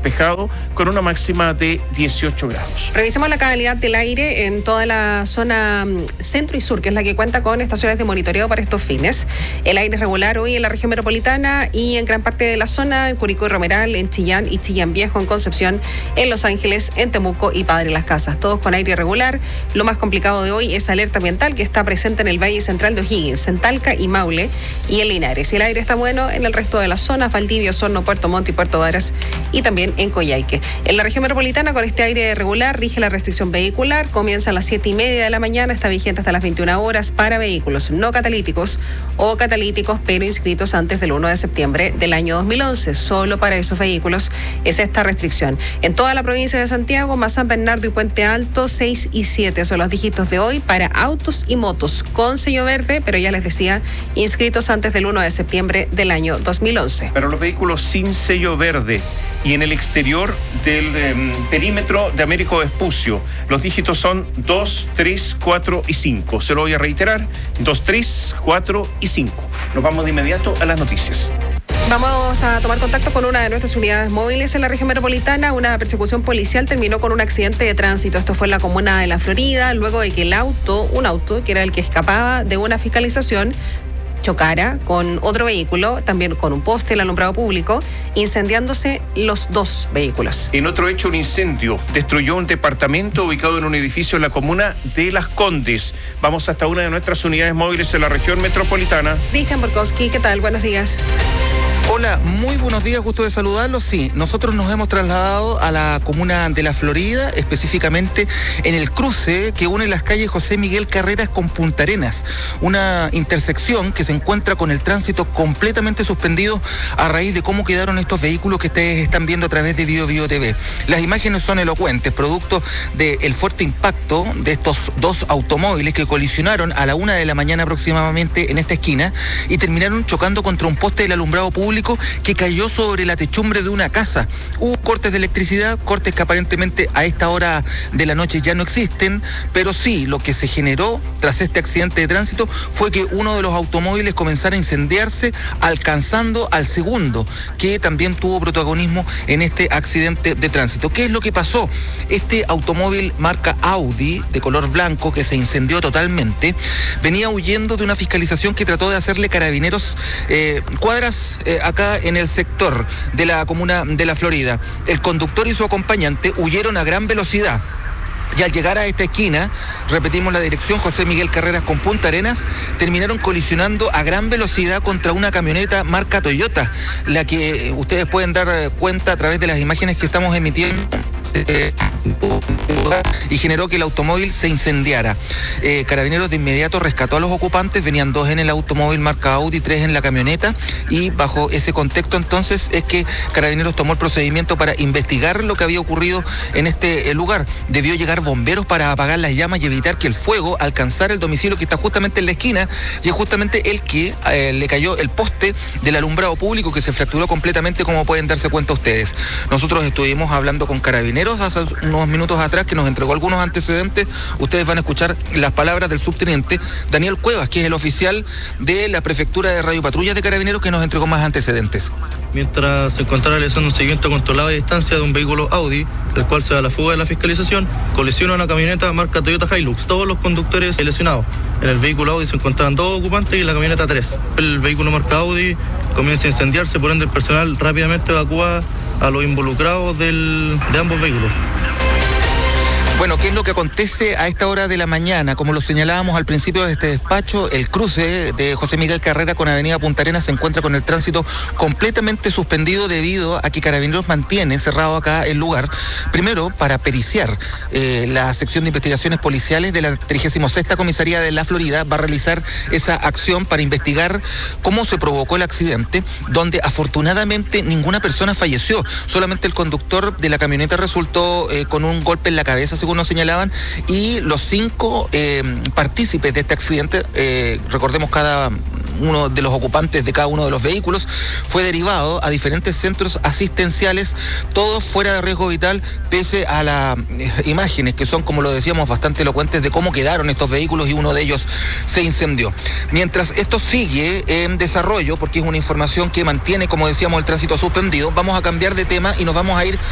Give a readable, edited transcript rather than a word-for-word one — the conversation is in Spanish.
despejado con una máxima de 18 grados. Revisemos la calidad del aire en toda la zona centro y sur, que es la que cuenta con estaciones de monitoreo para estos fines. El aire es regular hoy en la región metropolitana y en gran parte de la zona, en Curicó y Romeral, en Chillán y Chillán Viejo, en Concepción, en Los Ángeles, en Temuco y Padre Las Casas. Todos con aire irregular. Lo más complicado de hoy es alerta ambiental que está presente en el Valle Central de O'Higgins, en Talca y Maule y en Linares. Y el aire está bueno en el resto de las zonas, Valdivia, Osorno, Puerto Montt y Puerto Varas y también en Coyhaique. En la región metropolitana, con este aire regular, rige la restricción vehicular. Comienza a las 7:30 de la mañana, está vigente hasta las 21 horas para vehículos no catalíticos o catalíticos, pero inscritos antes del 1 de septiembre del año 2011. Solo para esos vehículos es esta restricción. En toda la provincia de Santiago, más San Bernardo y Puente Alto, 6 y 7 son los dígitos de hoy para autos y motos con sello verde, pero ya les decía, inscritos antes del 1 de septiembre del año 2011. Para los vehículos sin sello verde y en el exterior del perímetro de Américo Vespucio, los dígitos son 2, 3, 4 y 5. Se lo voy a reiterar, 2, 3, 4 y 5. Nos vamos de inmediato a las noticias. Vamos a tomar contacto con una de nuestras unidades móviles en la región metropolitana. Una persecución policial terminó con un accidente de tránsito. Esto fue en la comuna de La Florida, luego de que un auto que era el que escapaba de una fiscalización, chocara con otro vehículo, también con un poste, el alumbrado público, incendiándose los dos vehículos. En otro hecho, un incendio destruyó un departamento ubicado en un edificio en la comuna de Las Condes. Vamos hasta una de nuestras unidades móviles en la región metropolitana. Cristian Borkowski, ¿qué tal? Buenos días. Hola, muy buenos días, gusto de saludarlos. Sí, nosotros nos hemos trasladado a la comuna de La Florida, específicamente en el cruce que une las calles José Miguel Carreras con Punta Arenas, una intersección que se encuentra con el tránsito completamente suspendido a raíz de cómo quedaron estos vehículos que ustedes están viendo a través de Bio TV. Las imágenes son elocuentes, producto del fuerte impacto de estos dos automóviles que colisionaron a la 1 de la mañana aproximadamente en esta esquina y terminaron chocando contra un poste del alumbrado público que cayó sobre la techumbre de una casa. Hubo cortes de electricidad, cortes que aparentemente a esta hora de la noche ya no existen, pero sí, lo que se generó tras este accidente de tránsito fue que uno de los automóviles comenzara a incendiarse, alcanzando al segundo, que también tuvo protagonismo en este accidente de tránsito. ¿Qué es lo que pasó? Este automóvil marca Audi, de color blanco, que se incendió totalmente, venía huyendo de una fiscalización que trató de hacerle Carabineros cuadras acá en el sector de la comuna de La Florida. El conductor y su acompañante huyeron a gran velocidad. Y al llegar a esta esquina, repetimos la dirección, José Miguel Carreras con Punta Arenas, terminaron colisionando a gran velocidad contra una camioneta marca Toyota, la que ustedes pueden dar cuenta a través de las imágenes que estamos emitiendo, y generó que el automóvil se incendiara. Carabineros de inmediato rescató a los ocupantes, venían 2 en el automóvil marca Audi, 3 en la camioneta, y bajo ese contexto entonces es que Carabineros tomó el procedimiento para investigar lo que había ocurrido en este lugar. Debió llegar bomberos para apagar las llamas y evitar que el fuego alcanzara el domicilio que está justamente en la esquina, y es justamente el que le cayó el poste del alumbrado público que se fracturó completamente, como pueden darse cuenta ustedes. Nosotros estuvimos hablando con Carabineros hace unos minutos atrás, que nos entregó algunos antecedentes. Ustedes van a escuchar las palabras del subteniente Daniel Cuevas, que es el oficial de la prefectura de Radio Patrullas de Carabineros, que nos entregó más antecedentes. Mientras se encontraba realizando un seguimiento controlado a distancia de un vehículo Audi, el cual se da la fuga de la fiscalización, colisiona una camioneta marca Toyota Hilux. Todos los conductores lesionados. En el vehículo Audi se encontraban 2 ocupantes y en la camioneta 3. El vehículo marca Audi comienza a incendiarse, por ende el personal rápidamente evacúa a los involucrados de ambos vehículos. Bueno, ¿qué es lo que acontece a esta hora de la mañana? Como lo señalábamos al principio de este despacho, el cruce de José Miguel Carrera con Avenida Punta Arenas se encuentra con el tránsito completamente suspendido debido a que Carabineros mantiene cerrado acá el lugar, primero para periciar. La sección de investigaciones policiales de la 36ª Comisaría de La Florida va a realizar esa acción para investigar cómo se provocó el accidente, donde afortunadamente ninguna persona falleció, solamente el conductor de la camioneta resultó con un golpe en la cabeza, según nos señalaban, y los 5 partícipes de este accidente, recordemos cada uno de los ocupantes de cada uno de los vehículos, fue derivado a diferentes centros asistenciales, todos fuera de riesgo vital, pese a las imágenes que son, como lo decíamos, bastante elocuentes de cómo quedaron estos vehículos, y uno de ellos se incendió. Mientras esto sigue en desarrollo, porque es una información que mantiene, como decíamos, el tránsito suspendido, vamos a cambiar de tema y nos vamos a ir